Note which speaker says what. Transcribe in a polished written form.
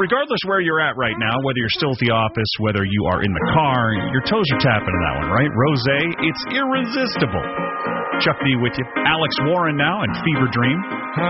Speaker 1: regardless where you're at right now, whether you're still at the office, whether you are in the car, your toes are tapping to that one, right? Rosé, it's irresistible. Chuck D with you. Alex Warren now and Fever Dream.